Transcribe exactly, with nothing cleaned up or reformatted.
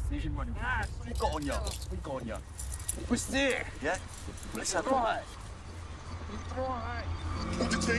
station running. What you got on you? What you got on you? What's there? Yeah? Let's have a Right. Right.